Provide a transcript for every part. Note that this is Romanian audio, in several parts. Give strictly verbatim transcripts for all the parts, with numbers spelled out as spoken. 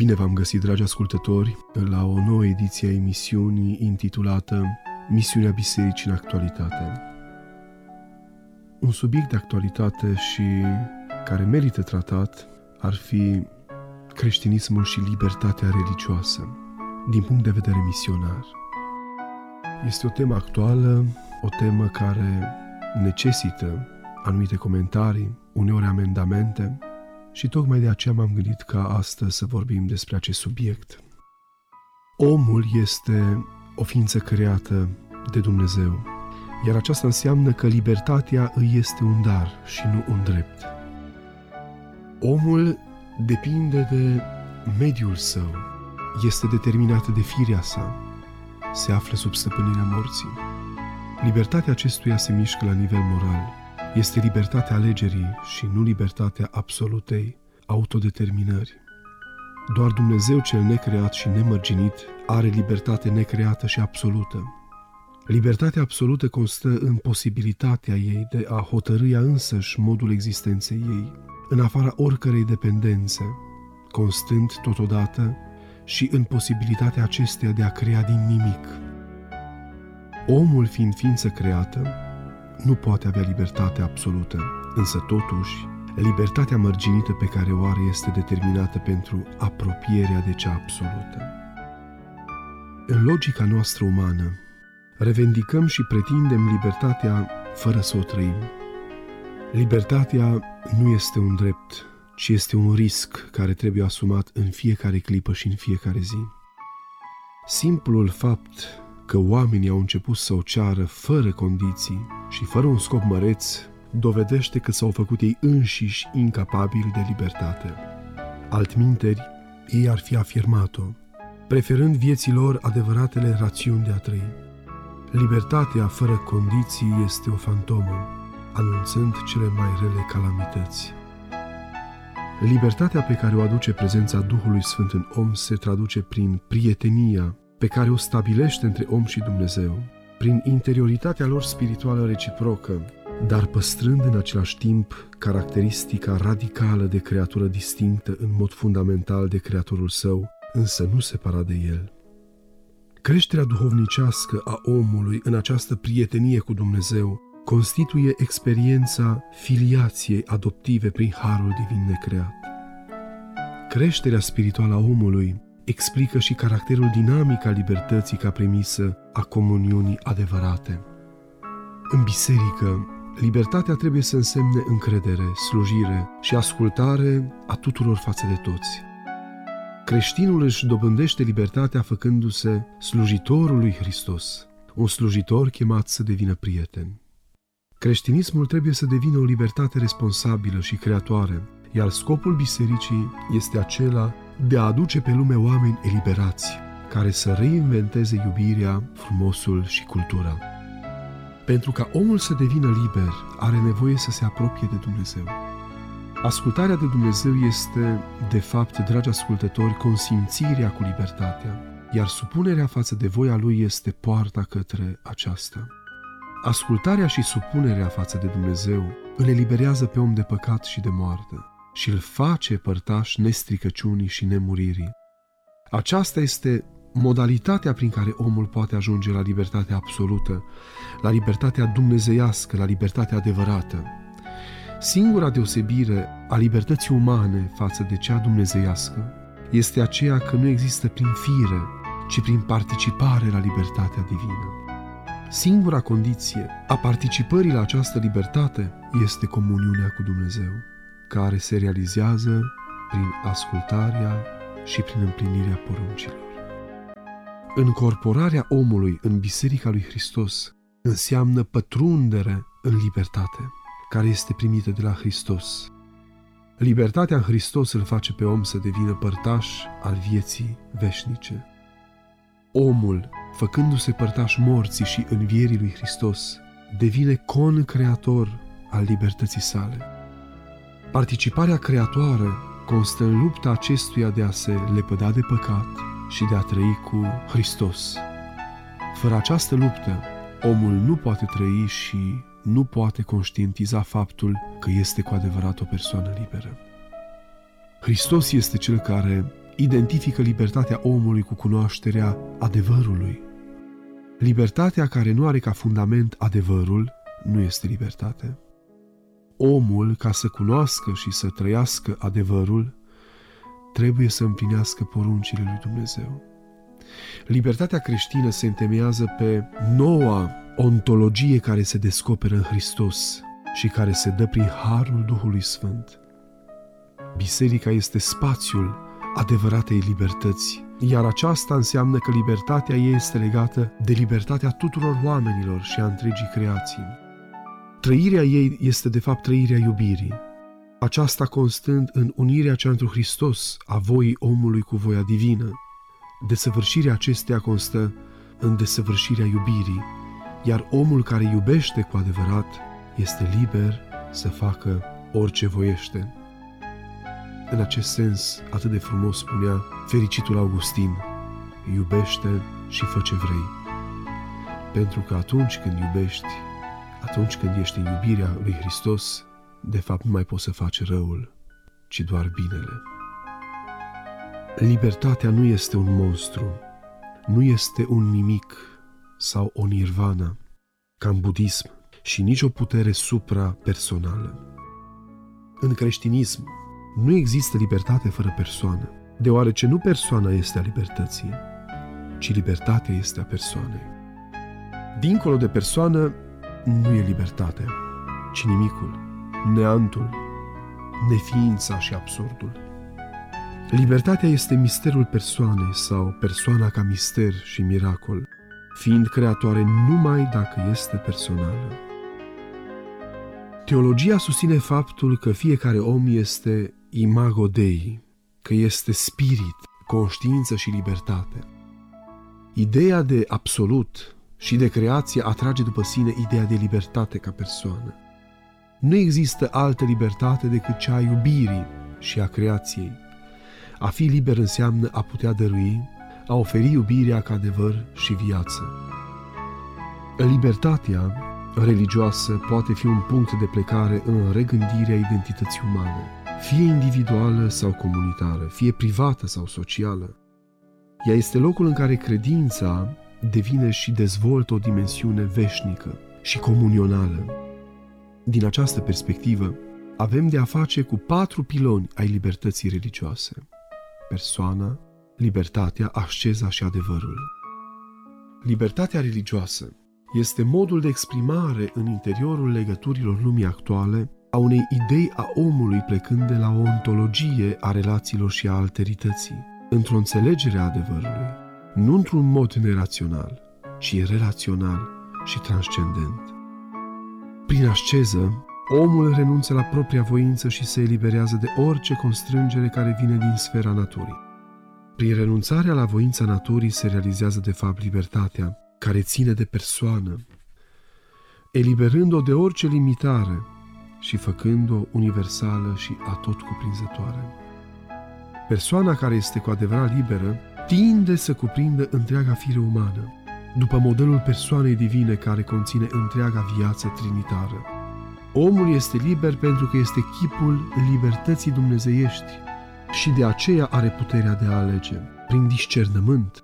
Bine v-am găsit, dragi ascultători, la o nouă ediție a emisiunii intitulată Misiunea Bisericii în actualitate. Un subiect de actualitate și care merită tratat ar fi creștinismul și libertatea religioasă, din punct de vedere misionar. Este o temă actuală, o temă care necesită anumite comentarii, uneori amendamente, și tocmai de aceea m-am gândit ca astăzi să vorbim despre acest subiect. Omul este o ființă creată de Dumnezeu, iar aceasta înseamnă că libertatea îi este un dar și nu un drept. Omul depinde de mediul său, este determinat de firea sa, se află sub stăpânirea morții. Libertatea acestuia se mișcă la nivel moral. Este libertatea alegerii și nu libertatea absolutei autodeterminări. Doar Dumnezeu cel necreat și nemărginit are libertate necreată și absolută. Libertatea absolută constă în posibilitatea ei de a hotărâi ea însăși modul existenței ei, în afara oricărei dependențe, constând totodată și în posibilitatea acesteia de a crea din nimic. Omul, fiind ființă creată, nu poate avea libertate absolută, însă totuși, libertatea mărginită pe care o are este determinată pentru apropierea de cea absolută. În logica noastră umană, revendicăm și pretindem libertatea fără să o trăim. Libertatea nu este un drept, ci este un risc care trebuie asumat în fiecare clipă și în fiecare zi. Simplul fapt că oamenii au început să o ceară fără condiții și fără un scop măreț, dovedește că s-au făcut ei înșiși incapabili de libertate. Altminteri, ei ar fi afirmat-o, preferând vieții lor adevăratele rațiuni de a trăi. Libertatea fără condiții este o fantomă, anunțând cele mai rele calamități. Libertatea pe care o aduce prezența Duhului Sfânt în om se traduce prin prietenia pe care o stabilește între om și Dumnezeu, prin interioritatea lor spirituală reciprocă, dar păstrând în același timp caracteristica radicală de creatură distinctă în mod fundamental de Creatorul său, însă nu separat de el. Creșterea duhovnicească a omului în această prietenie cu Dumnezeu constituie experiența filiației adoptive prin harul divin necreat. Creșterea spirituală a omului explică și caracterul dinamic al libertății ca premisă a comuniunii adevărate. În biserică, libertatea trebuie să însemne încredere, slujire și ascultare a tuturor față de toți. Creștinul își dobândește libertatea făcându-se slujitorul lui Hristos, un slujitor chemat să devină prieten. Creștinismul trebuie să devină o libertate responsabilă și creatoare, iar scopul bisericii este acela de a aduce pe lume oameni eliberați, care să reinventeze iubirea, frumosul și cultura. Pentru ca omul să devină liber, are nevoie să se apropie de Dumnezeu. Ascultarea de Dumnezeu este, de fapt, dragi ascultători, consimțirea cu libertatea, iar supunerea față de voia Lui este poarta către aceasta. Ascultarea și supunerea față de Dumnezeu îl eliberează pe om de păcat și de moarte și îl face părtaș nestricăciunii și nemuririi. Aceasta este modalitatea prin care omul poate ajunge la libertatea absolută, la libertatea dumnezeiască, la libertatea adevărată. Singura deosebire a libertății umane față de cea dumnezeiască este aceea că nu există prin fire, ci prin participare la libertatea divină. Singura condiție a participării la această libertate este comuniunea cu Dumnezeu, care se realizează prin ascultarea și prin împlinirea poruncilor. Încorporarea omului în Biserica lui Hristos înseamnă pătrundere în libertate, care este primită de la Hristos. Libertatea în Hristos îl face pe om să devină părtaș al vieții veșnice. Omul, făcându-se părtaș morții și învierii lui Hristos, devine con-creator al libertății sale. Participarea creatoare constă în lupta acestuia de a se lepăda de păcat și de a trăi cu Hristos. Fără această luptă, omul nu poate trăi și nu poate conștientiza faptul că este cu adevărat o persoană liberă. Hristos este Cel care identifică libertatea omului cu cunoașterea adevărului. Libertatea care nu are ca fundament adevărul nu este libertate. Omul, ca să cunoască și să trăiască adevărul, trebuie să împlinească poruncile lui Dumnezeu. Libertatea creștină se întemeiază pe noua ontologie care se descoperă în Hristos și care se dă prin harul Duhului Sfânt. Biserica este spațiul adevăratei libertăți, iar aceasta înseamnă că libertatea ei este legată de libertatea tuturor oamenilor și a întregii creații. Trăirea ei este de fapt trăirea iubirii, aceasta constând în unirea cea întru Hristos a voii omului cu voia divină. Desăvârșirea acesteia constă în desăvârșirea iubirii, iar omul care iubește cu adevărat este liber să facă orice voiește. În acest sens, atât de frumos spunea fericitul Augustin: iubește și fă ce vrei. Pentru că atunci când iubești, atunci când ești în iubirea lui Hristos, de fapt nu mai poți să faci răul, ci doar binele. Libertatea nu este un monstru, nu este un nimic sau o nirvana, ca în budism, și nici o putere suprapersonală. În creștinism nu există libertate fără persoană, deoarece nu persoana este a libertății, ci libertatea este a persoanei. Dincolo de persoană nu e libertatea, ci nimicul, neantul, neființa și absurdul. Libertatea este misterul persoanei sau persoana ca mister și miracol, fiind creatoare numai dacă este personală. Teologia susține faptul că fiecare om este imago Dei, că este spirit, conștiință și libertate. Ideea de absolut și de creație atrage după sine ideea de libertate ca persoană. Nu există altă libertate decât cea a iubirii și a creației. A fi liber înseamnă a putea dărui, a oferi iubirea ca adevăr și viață. Libertatea religioasă poate fi un punct de plecare în regândirea identității umane, fie individuală sau comunitară, fie privată sau socială. Ea este locul în care credința devine și dezvoltă o dimensiune veșnică și comunională. Din această perspectivă, avem de a face cu patru piloni ai libertății religioase: persoana, libertatea, asceza și adevărul. Libertatea religioasă este modul de exprimare în interiorul legăturilor lumii actuale a unei idei a omului plecând de la o ontologie a relațiilor și a alterității, într-o înțelegere a adevărului, nu într-un mod nerațional, ci relațional și transcendent. Prin asceză, omul renunță la propria voință și se eliberează de orice constrângere care vine din sfera naturii. Prin renunțarea la voința naturii se realizează de fapt libertatea, care ține de persoană, eliberând-o de orice limitare și făcând-o universală și atotcuprinzătoare. Persoana care este cu adevărat liberă tinde să cuprindă întreaga fire umană, după modelul persoanei divine care conține întreaga viață trinitară. Omul este liber pentru că este chipul libertății dumnezeiești și de aceea are puterea de a alege, prin discernământ.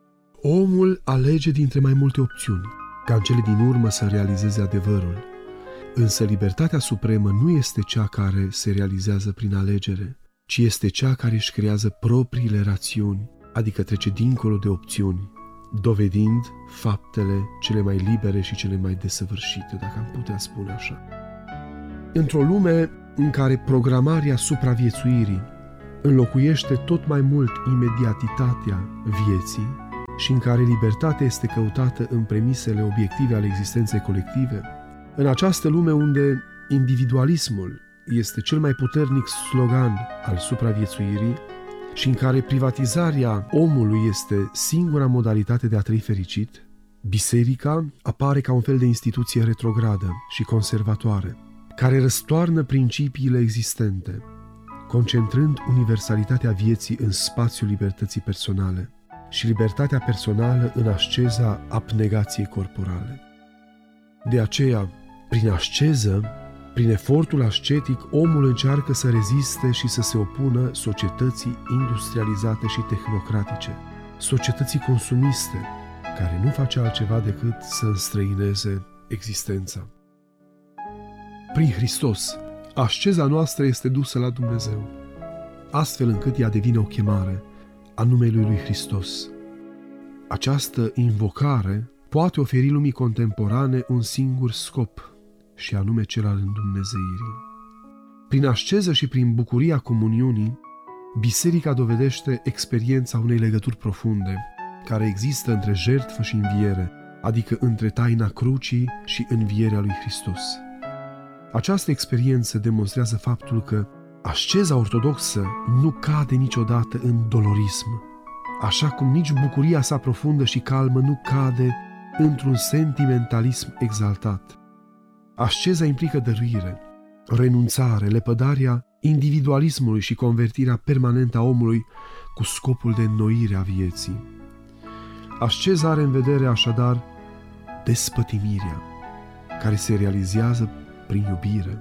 Omul alege dintre mai multe opțiuni, ca în cele din urmă să realizeze adevărul. Însă libertatea supremă nu este cea care se realizează prin alegere, ci este cea care își creează propriile rațiuni, adică trece dincolo de opțiuni, dovedind faptele cele mai libere și cele mai desăvârșite, dacă am putea spune așa. Într-o lume în care programarea supraviețuirii înlocuiește tot mai mult imediatitatea vieții și în care libertatea este căutată în premisele obiective ale existenței colective, în această lume unde individualismul este cel mai puternic slogan al supraviețuirii și în care privatizarea omului este singura modalitate de a trăi fericit, biserica apare ca un fel de instituție retrogradă și conservatoare, care răstoarnă principiile existente, concentrând universalitatea vieții în spațiul libertății personale și libertatea personală în asceza abnegației corporale. De aceea, prin asceză, Prin efortul ascetic, omul încearcă să reziste și să se opună societății industrializate și tehnocratice, societății consumiste, care nu face altceva decât să înstrăineze existența. Prin Hristos, asceza noastră este dusă la Dumnezeu, astfel încât ea devine o chemare a numelui lui Hristos. Această invocare poate oferi lumii contemporane un singur scop, și anume cel al îndumnezeirii. Prin asceză și prin bucuria comuniunii, biserica dovedește experiența unei legături profunde, care există între jertfă și înviere, adică între taina crucii și învierea lui Hristos. Această experiență demonstrează faptul că asceza ortodoxă nu cade niciodată în dolorism, așa cum nici bucuria sa profundă și calmă nu cade într-un sentimentalism exaltat. Asceza implică dăruire, renunțare, lepădarea individualismului și convertirea permanentă a omului cu scopul de înnoire a vieții. Asceza are în vedere așadar despătimirea, care se realizează prin iubire.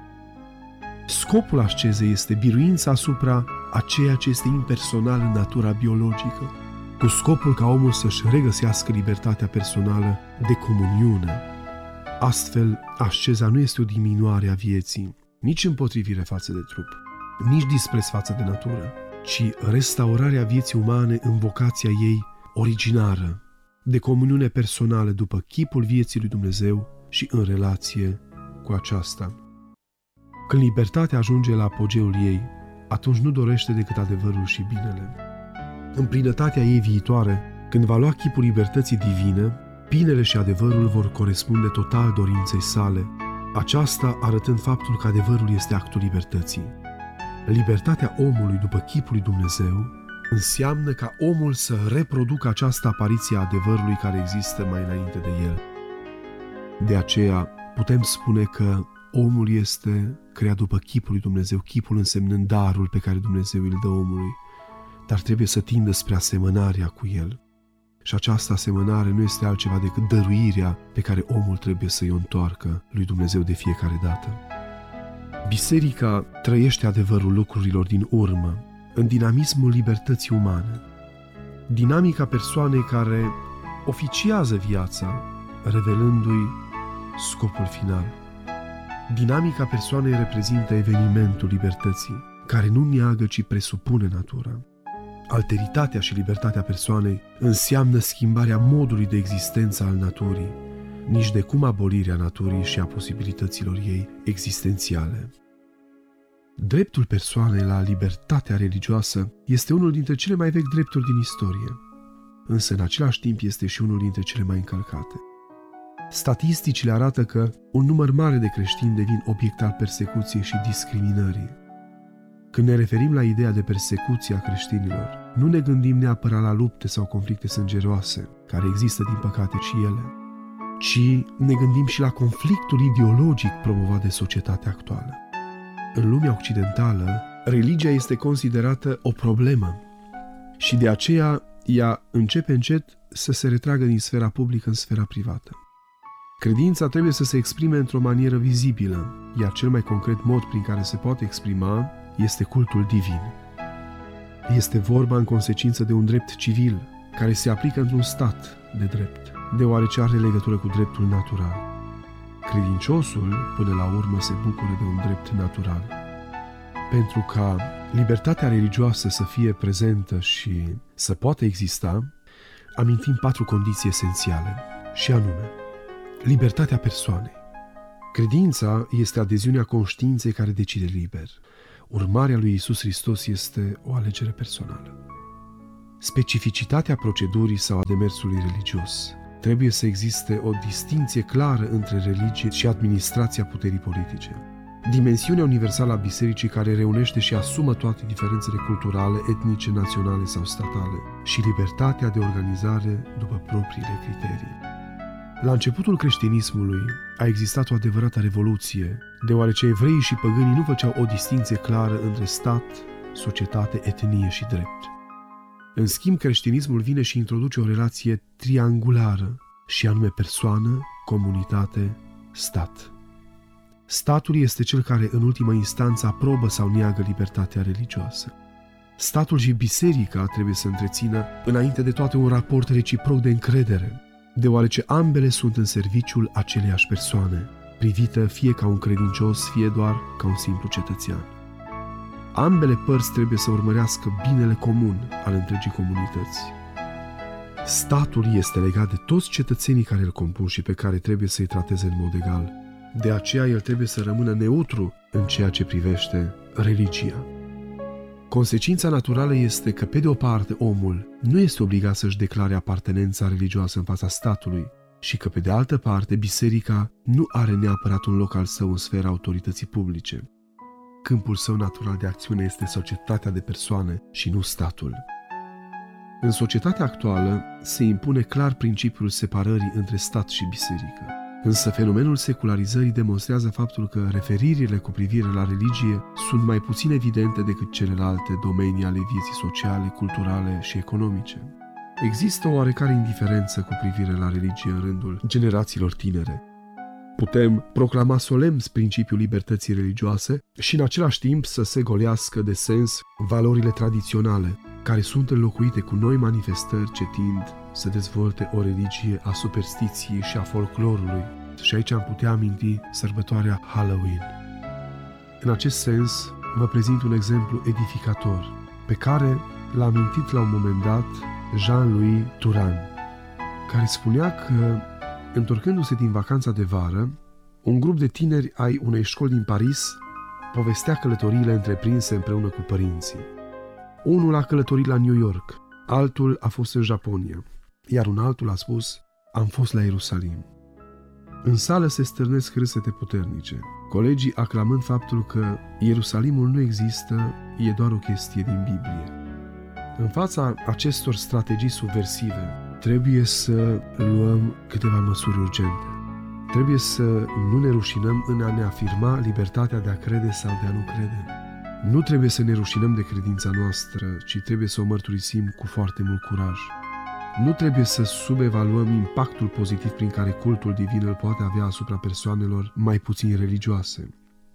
Scopul ascezei este biruința asupra a ceea ce este impersonal în natura biologică, cu scopul ca omul să-și regăsească libertatea personală de comuniune. Astfel, asceza nu este o diminuare a vieții, nici împotrivire față de trup, nici dispreț față de natură, ci restaurarea vieții umane în vocația ei originară, de comuniune personală după chipul vieții lui Dumnezeu și în relație cu aceasta. Când libertatea ajunge la apogeul ei, atunci nu dorește decât adevărul și binele. În plinătatea ei viitoare, când va lua chipul libertății divine, binele și adevărul vor corespunde total dorinței sale, aceasta arătând faptul că adevărul este actul libertății. Libertatea omului după chipul lui Dumnezeu înseamnă ca omul să reproducă această apariție a adevărului care există mai înainte de el. De aceea putem spune că omul este creat după chipul lui Dumnezeu, chipul însemnând darul pe care Dumnezeu îl dă omului, dar trebuie să tindă spre asemănarea cu el. Și această asemănare nu este altceva decât dăruirea pe care omul trebuie să-i o întoarcă lui Dumnezeu de fiecare dată. Biserica trăiește adevărul lucrurilor din urmă, în dinamismul libertății umane, dinamica persoanei care oficiază viața, revelându-i scopul final. Dinamica persoanei reprezintă evenimentul libertății, care nu neagă, ci presupune natura. Alteritatea și libertatea persoanei înseamnă schimbarea modului de existență al naturii, nici de cum abolirea naturii și a posibilităților ei existențiale. Dreptul persoanei la libertatea religioasă este unul dintre cele mai vechi drepturi din istorie, însă în același timp este și unul dintre cele mai încălcate. Statisticile arată că un număr mare de creștini devin obiect al persecuției și discriminării. Când ne referim la ideea de persecuție a creștinilor, nu ne gândim neapărat la lupte sau conflicte sângeroase, care există din păcate și ele, ci ne gândim și la conflictul ideologic promovat de societatea actuală. În lumea occidentală, religia este considerată o problemă și de aceea ea începe încet să se retragă din sfera publică în sfera privată. Credința trebuie să se exprime într-o manieră vizibilă, iar cel mai concret mod prin care se poate exprima este cultul divin. Este vorba în consecință de un drept civil, care se aplică într-un stat de drept, deoarece are legătură cu dreptul natural. Credinciosul, până la urmă, se bucură de un drept natural. Pentru ca libertatea religioasă să fie prezentă și să poată exista, amintim patru condiții esențiale, și anume: libertatea persoanei. Credința este adeziunea conștiinței care decide liber. Urmarea lui Iisus Hristos este o alegere personală. Specificitatea procedurii sau a demersului religios. Trebuie să existe o distinție clară între religie și administrația puterii politice. Dimensiunea universală a bisericii care reunește și asumă toate diferențele culturale, etnice, naționale sau statale și libertatea de organizare după propriile criterii. La începutul creștinismului a existat o adevărată revoluție, deoarece evreii și păgânii nu făceau o distinție clară între stat, societate, etnie și drept. În schimb, creștinismul vine și introduce o relație triangulară, și anume persoană, comunitate, stat. Statul este cel care, în ultima instanță, aprobă sau neagă libertatea religioasă. Statul și biserica trebuie să întrețină, înainte de toate, un raport reciproc de încredere, deoarece ambele sunt în serviciul aceleiași persoane, privită fie ca un credincios, fie doar ca un simplu cetățean. Ambele părți trebuie să urmărească binele comun al întregii comunități. Statul este legat de toți cetățenii care îl compun și pe care trebuie să-i trateze în mod egal. De aceea el trebuie să rămână neutru în ceea ce privește religia. Consecința naturală este că, pe de o parte, omul nu este obligat să-și declare apartenența religioasă în fața statului și că, pe de altă parte, biserica nu are neapărat un loc al său în sfera autorității publice. Câmpul său natural de acțiune este societatea de persoane și nu statul. În societatea actuală se impune clar principiul separării între stat și biserică. Însă fenomenul secularizării demonstrează faptul că referirile cu privire la religie sunt mai puțin evidente decât celelalte domenii ale vieții sociale, culturale și economice. Există o oarecare indiferență cu privire la religie în rândul generațiilor tinere. Putem proclama solemn principiul libertății religioase și în același timp să se golească de sens valorile tradiționale, care sunt înlocuite cu noi manifestări ce tind să dezvolte o religie a superstiției și a folclorului. Și aici am putea aminti sărbătoarea Halloween. În acest sens, vă prezint un exemplu edificator, pe care l-a amintit la un moment dat Jean-Louis Turan, care spunea că, întorcându-se din vacanța de vară, un grup de tineri ai unei școli din Paris povestea călătoriile întreprinse împreună cu părinții. Unul a călătorit la New York, altul a fost în Japonia, iar un altul a spus: am fost la Ierusalim. În sală se stârnesc râsete puternice, colegii aclamând faptul că Ierusalimul nu există, e doar o chestie din Biblie. În fața acestor strategii subversive, trebuie să luăm câteva măsuri urgente. Trebuie să nu ne rușinăm în a ne afirma libertatea de a crede sau de a nu crede. Nu trebuie să ne rușinăm de credința noastră, ci trebuie să o mărturisim cu foarte mult curaj. Nu trebuie să subevaluăm impactul pozitiv prin care cultul divin îl poate avea asupra persoanelor mai puțin religioase.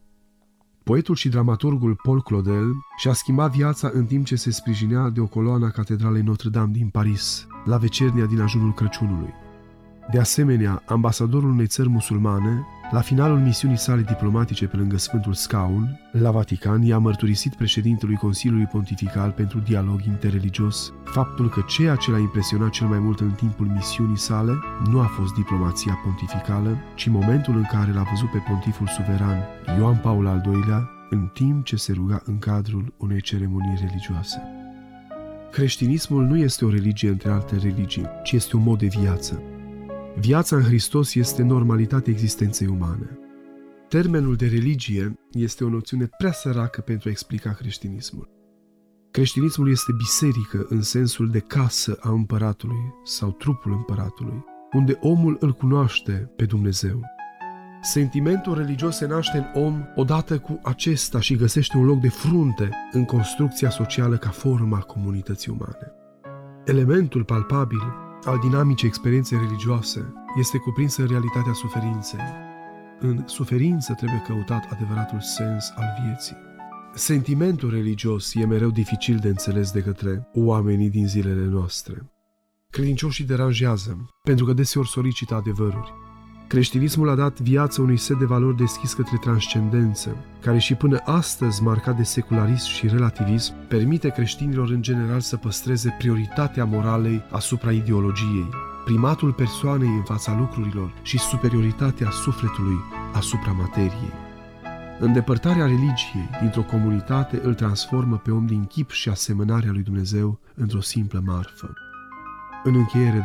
Poetul și dramaturgul Paul Claudel și-a schimbat viața în timp ce se sprijinea de o coloană a Catedralei Notre-Dame din Paris, la vecernia din ajunul Crăciunului. De asemenea, ambasadorul unei țări musulmane, la finalul misiunii sale diplomatice pe lângă Sfântul Scaun, la Vatican, i-a mărturisit președintelui Consiliului Pontifical pentru Dialog Interreligios faptul că ceea ce l-a impresionat cel mai mult în timpul misiunii sale nu a fost diplomația pontificală, ci momentul în care l-a văzut pe pontiful suveran Ioan Paul al doilea, în timp ce se ruga în cadrul unei ceremonii religioase. Creștinismul nu este o religie între alte religii, ci este un mod de viață. Viața în Hristos este normalitatea existenței umane. Termenul de religie este o noțiune prea săracă pentru a explica creștinismul. Creștinismul este biserică în sensul de casă a împăratului sau trupul împăratului, unde omul îl cunoaște pe Dumnezeu. Sentimentul religios se naște în om odată cu acesta și găsește un loc de frunte în construcția socială ca formă a comunității umane. Elementul palpabil al dinamicii experienței religioase este cuprins în realitatea suferinței. În suferință trebuie căutat adevăratul sens al vieții. Sentimentul religios e mereu dificil de înțeles de către oamenii din zilele noastre. Credincioșii deranjează, pentru că deseori solicită adevăruri. Creștinismul a dat viață unui set de valori deschis către transcendență, care și până astăzi, marcat de secularism și relativism, permite creștinilor în general să păstreze prioritatea moralei asupra ideologiei, primatul persoanei în fața lucrurilor și superioritatea sufletului asupra materiei. Îndepărtarea religiei dintr-o comunitate îl transformă pe om din chip și asemănarea lui Dumnezeu într-o simplă marfă. În încheiere,